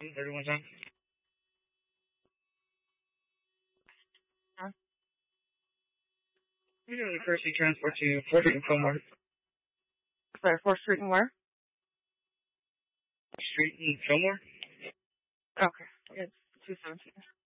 31 time. Huh? We do the courtesy transport to 4th Street and Fillmore. Sorry, 4th Street and where? Street and Fillmore? Okay. It's 217.